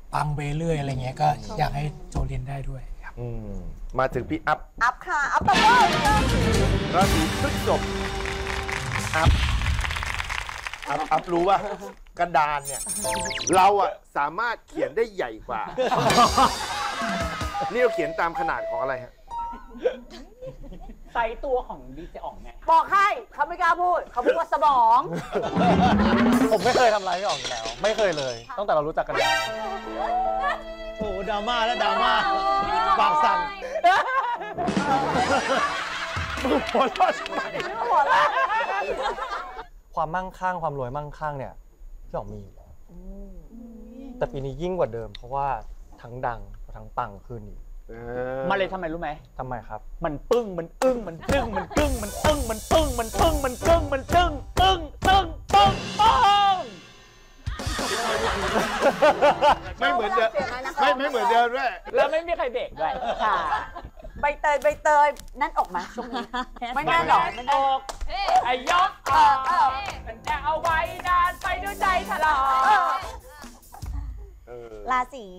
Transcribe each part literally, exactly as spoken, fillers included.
ปังไปเรื่อยอะไรเงี้ยก็อยากให้โจเรียนได้ด้วยครับอืมมาถึงพี่อัพอัพค่ะ อัพตบมือราศีพฤษภอัพอัพอัพรู้ว่ากระดานเนี่ย เราอะสามารถเขียนได้ใหญ่กว่า นี่เราเขียนตามขนาดของอะไรฮะไซส์ตัวของดีเจอ๋องไงบอกให้เขาไม่กล้าพูด เขาพูดว่าสมองผมไม่เคยทำร้ายพี่อ๋องอยู่แล้ว ไม่เคยเลยตั้งแต่เรารู้จักกันมาโอ้โหดราม่าแล้วดราม่าปากสั่นหัวเราะทำไมความมั่งคั่งความรวยมั่งคั่งเนี่ยพี่อ๋องมีอยู่แล้วแต่ปีนี้ยิ่งกว่าเดิม เพราะว่าทั้งดังทั้งปังขึ้นอีกเออมาเลยทำไมรู้ไหมทำไมครับมันปึ้ง มันอึ้ง มันจึ้ง มันกึ้ง มันปึ้ง มันปึ้ง มันปึ้ง มันกึ้ง มันจึ้งปึ้งตึ้งปึ้งปึ้งไม่เหมือนเดิมไม่ไม่เหมือนเดิมด้วยแล้วไม่มีใครเบรกด้วยค่ะ ใบเตยใบเตยนั่นออกมาช่วงนี้ ไม่แน่หรอกไม่อแน่อกไอ้ยกออกมันจะเอาไว้นานไปด้วยใจถลอกราศี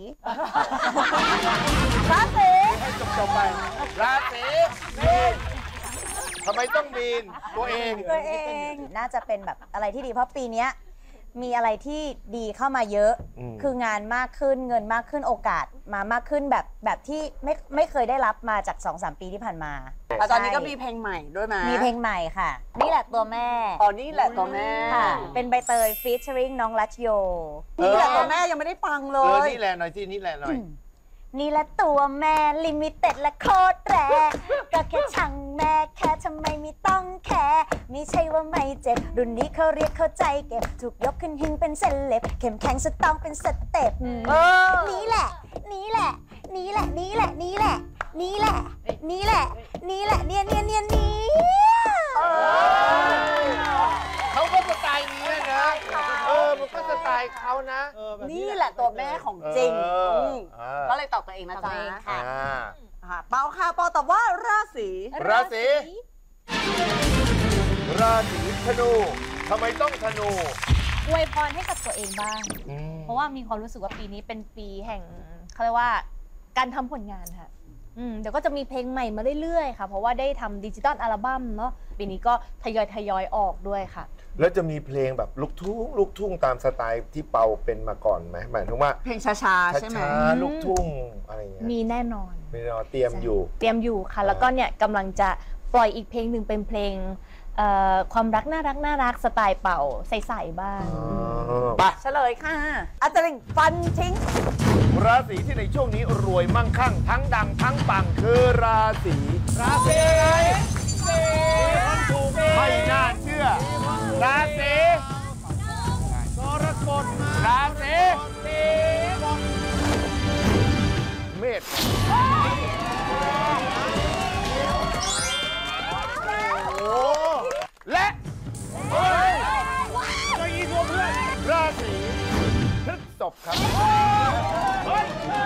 ราศีให้จบจบๆไป ราศีมีนทำไมต้องมีนตัวเองตัวเองน่าจะเป็นแบบอะไรที่ดีเพราะปีเนี้ยมีอะไรที่ดีเข้ามาเยอะอืมคืองานมากขึ้นเงินมากขึ้นโอกาสมามากขึ้นแบบแบบที่ไม่ไม่เคยได้รับมาจาก สองสาม ปีที่ผ่านมาแต่ตอนนี้ก็มีเพลงใหม่ด้วยไหมมีเพลงใหม่ค่ะ นี่แหละตัวแม่อ๋อนี่แหละตัวแม่ค่ะ เป็นใบเตยฟีเจอริงน้องรัชโยนี่แหละตัวแม่ยังไม่ได้ฟังเลเออย นี่แหละหน่อยที่นี่แหละหน่อยนี่แหละตัวแม่ลิมิเต็ดและโคตรแรงก็แค่ช่างแม่แค่ทำไมไม่ต้องแคร์ไม่ใช่ว่าไม่เจ็บรุ่นนี้เขาเรียกเข้าใจเก็บถูกยกขึ้นหิ้งเป็นเส้นเล็บเข้มแข็งสตรองเป็นสเต็ปนี่แหละ นี่แหละ นี่แหละ นี่แหละ นี่แหละ นี่แหละ นี่แหละ นี่แหละ เนี่ยเนี่ยเนี่ยเนี่ยเขาก็สไตล์นี้นะ เออ มันก็สไตล์เขานะนี่แหละตัวแม่ของจริงเออมเออก็เลยตอบตัวเองนะจ๊ะอ่าค่ะเปาค่ะเปาตอบว่าราศีราศีราศีธนูทำไมต้องธนูอวยพรให้กับตัวเองบ้าง เพราะว่ามีความรู้สึกว่าปีนี้เป็นปีแห่งเขาเรียกว่าการทำผลงานค่ะอืมเดี๋ยวก็จะมีเพลงใหม่มาเรื่อยๆค่ะ เพราะว่าได้ทำดิจิตอลอัลบั้มเนาะปีนี้ก็ทยอยทยอยออกด้วยค่ะแล้วจะมีเพลงแบบลูกทุ่งลูกทุ่งตามสไตล์ที่เปาเป็นมาก่อนไหมหมายถึงว่าเพลงช้าๆใช่ไหมช้าๆลูกทุ่งอะไรอย่างเงี้ยมีแน่นอนไม่รอเตรียมอยู่เตรียมอยู่ค่ะ แล้วก็เนี่ยกำลังจะปล่อยอีกเพลงหนึ่งเป็นเพลงเอ่อความรักน่ารักน่ารักสไตล์เป่าใสๆบ้างไปเฉลยค่ะอาจารย์ฟันทิ้งราศีที่ในช่วงนี้รวยมั่งคั่งทั้งดังทั้งปังคือราศีราศีไม่น่าเชื่อ ราศีกรกฎราศีเมษโอ้และเฮ้ยจะยิงตัวเพื่อนราศีพฤษภครับ เฮ้ย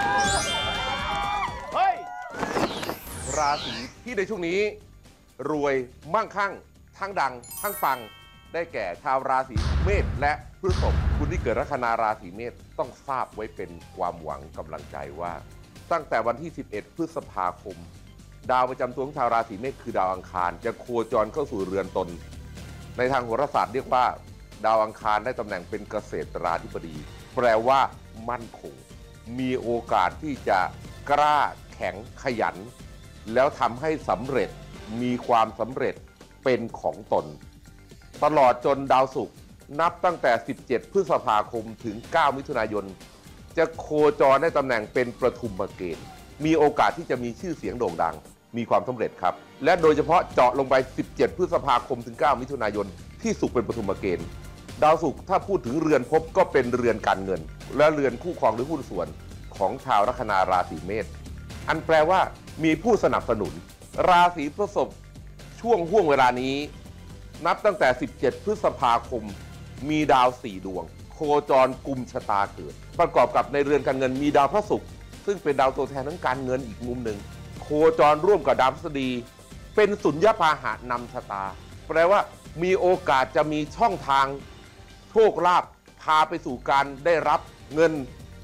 เฮ้ยราศีที่ในช่วงนี้ รวยมั่งคั่ง ทั้งดัง ทั้งปัง ได้แก่ชาวราศีเมษและพฤษภคุณที่เกิดลัคนาราศีเมษต้องทราบไว้เป็นความหวังกำลังใจว่า ตั้งแต่วันที่ สิบเอ็ด พฤษภาคม ดาวประจำตัวของชาวราศีเมษคือดาวอังคารจะโคจรเข้าสู่เรือนตน ในทางโหราศาสตร์เรียกว่า ดาวอังคารได้ตำแหน่งเป็นเกษตราธิบดี แปลว่ามั่นคง มีโอกาสที่จะกล้าแข็งขยัน แล้วทำให้สำเร็จมีความสำเร็จเป็นของตน ตลอดจนดาวศุกร์นับตั้งแต่ สิบเจ็ด พฤษภาคมถึง เก้า มิถุนายน จะโคจรได้ตำแหน่งเป็นประทุมเกณฑ์มีโอกาสที่จะมีชื่อเสียงโด่งดัง มีความสำเร็จครับ และโดยเฉพาะเจาะลงไป สิบเจ็ด พฤษภาคมถึง เก้า มิถุนายนที่ศุกร์เป็นประทุมเกณฑ์ดาวศุกร์ถ้าพูดถึงเรือนภพก็เป็นเรือนการเงิน และเรือนคู่ครองหรือหุ้นส่วนของชาวลัคนาราศีเมษอันแปลว่ามีผู้สนับสนุน ราศีพฤษภช่วงห่วงเวลานี้ นับตั้งแต่ สิบเจ็ด พฤษภาคม มีดาวสี่ดวง โคจรกุมชะตาเกิด ประกอบกับในเรือนการเงินมีดาวพระศุกร์ซึ่งเป็นดาวตัวแทนทั้งการเงินอีกมุมหนึ่งโคจรร่วมกับดาวพฤษฎีเป็นสุญญพาหะนำชะตา แปลว่ามีโอกาสจะมีช่องทางโชคลาภพาไปสู่การได้รับเงิน